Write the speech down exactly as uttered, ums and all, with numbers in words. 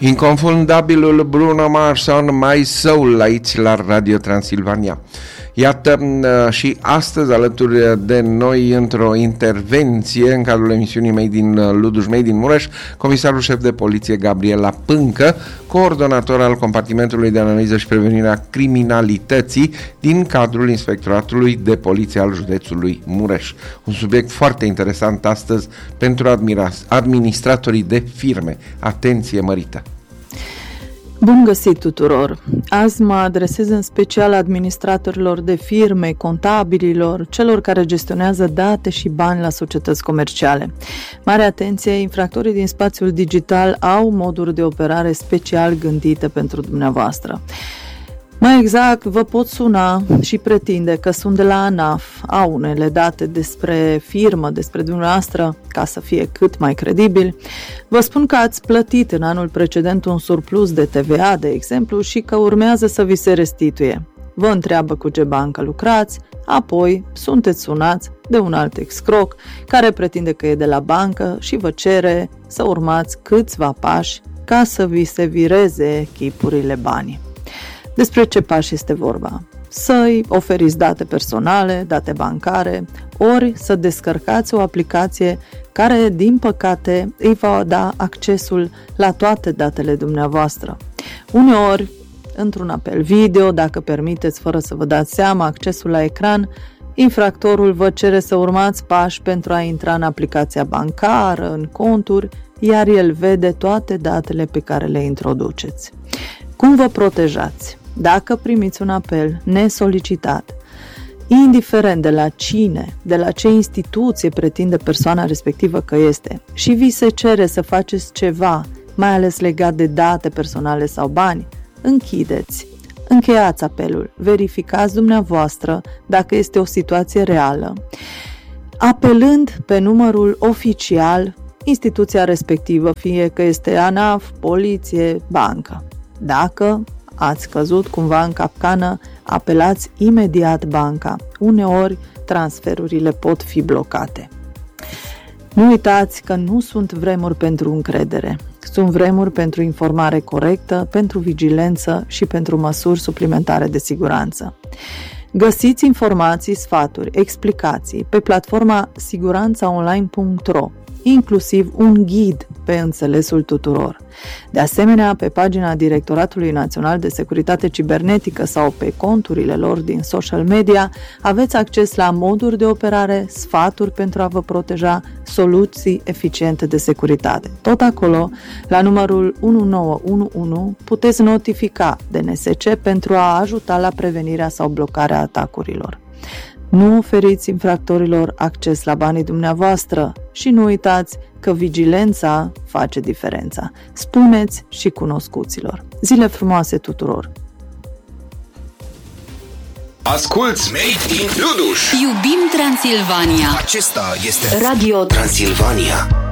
Inconfundabilul Bruno Mars on My Soul aici la Radio Transilvania. Iată și astăzi alături de noi într-o intervenție în cadrul emisiunii Made in Luduș, Made in Mureș, comisarul șef de poliție Gabriela Pâncă, coordonator al compartimentului de analiză și prevenire a criminalității din cadrul Inspectoratului de Poliție al județului Mureș. Un subiect foarte interesant astăzi pentru admira- administratorii de firme. Atenție mărită! Bun găsit tuturor! Azi mă adresez în special administratorilor de firme, contabililor, celor care gestionează date și bani la societăți comerciale. Mare atenție, infractorii din spațiul digital au moduri de operare special gândite pentru dumneavoastră. Mai exact, vă pot suna și pretinde că sunt de la ANAF, au unele date despre firmă, despre dumneavoastră, ca să fie cât mai credibil. Vă spun că ați plătit în anul precedent un surplus de T V A, de exemplu, și că urmează să vi se restituie. Vă întreabă cu ce bancă lucrați, apoi sunteți sunați de un alt excroc care pretinde că e de la bancă și vă cere să urmați câțiva pași ca să vi se vireze chipurile banii. Despre ce pași este vorba? Să-i oferiți date personale, date bancare, ori să descărcați o aplicație care, din păcate, îi va da accesul la toate datele dumneavoastră. Uneori, într-un apel video, dacă permiteți fără să vă dați seama accesul la ecran, infractorul vă cere să urmați pași pentru a intra în aplicația bancară, în conturi, iar el vede toate datele pe care le introduceți. Cum vă protejați? Dacă primiți un apel nesolicitat, indiferent de la cine, de la ce instituție pretinde persoana respectivă că este, și vi se cere să faceți ceva, mai ales legat de date personale sau bani, închideți, încheiați apelul, verificați dumneavoastră dacă este o situație reală, apelând pe numărul oficial instituția respectivă, fie că este ANAF, poliție, bancă. Dacă ați căzut cumva în capcană, apelați imediat banca. Uneori, transferurile pot fi blocate. Nu uitați că nu sunt vremuri pentru încredere. Sunt vremuri pentru informare corectă, pentru vigilență și pentru măsuri suplimentare de siguranță. Găsiți informații, sfaturi, explicații pe platforma siguranța online punct ro, inclusiv un ghid pe înțelesul tuturor. De asemenea, pe pagina Directoratului Național de Securitate Cibernetică sau pe conturile lor din social media aveți acces la moduri de operare, sfaturi pentru a vă proteja, soluții eficiente de securitate. Tot acolo, la numărul unu nouă unu unu, puteți notifica D N S C pentru a ajuta la prevenirea sau blocarea atacurilor. Nu oferiți infractorilor acces la banii dumneavoastră și nu uitați că vigilența face diferența. Spuneți și cunoscuților. Zile frumoase tuturor! Asculți Made in Luduș! Iubim Transilvania! Acesta este Radio Transilvania!